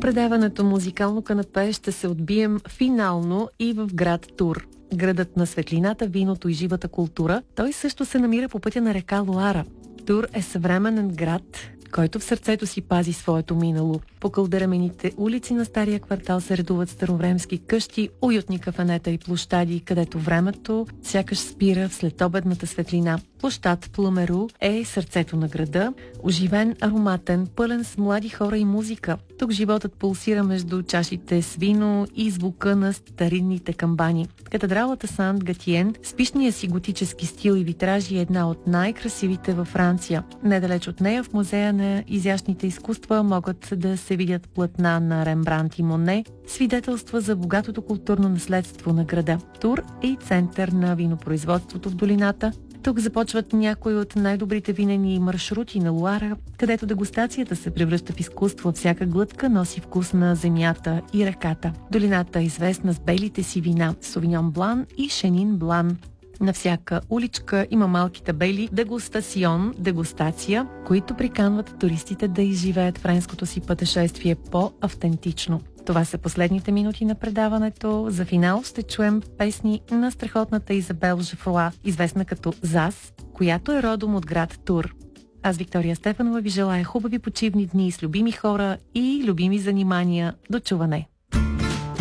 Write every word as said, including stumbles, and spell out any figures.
предаването Музикално канапе ще се отбием финално и в град Тур. Градът на светлината, виното и живата култура. Той също се намира по пътя на река Лоара. Тур е съвременен град, който в сърцето си пази своето минало. По кълдеремените улици на стария квартал се редуват старовремски къщи, уютни кафенета и площади, където времето сякаш спира в следобедната светлина. Площад Плумеру е сърцето на града, оживен, ароматен, пълен с млади хора и музика. Тук животът пулсира между чашите с вино и звука на старинните камбани. Катедралата Сант-Гатиен с пишния си готически стил и витражи е една от най-красивите във Франция. Недалеч от нея в музея на изящните изкуства могат да се видят платна на Рембрандт и Моне, свидетелства за богатото културно наследство на града. Тур е и център на винопроизводството в долината. Тук започват някои от най-добрите винени маршрути на Лоара, където дегустацията се превръща в изкуство. Всяка глътка носи вкус на земята и реката. Долината е известна с белите си вина – Совиньон Блан и Шенин Блан. На всяка уличка има малки табели дегустасион, дегустация, които приканват туристите да изживеят френското си пътешествие по-автентично. Това са последните минути на предаването. За финал ще чуем песни на страхотната Изабел Жефруа, известна като Зас, която е родом от град Тур. Аз, Виктория Стефанова, ви желая хубави почивни дни с любими хора и любими занимания. До чуване!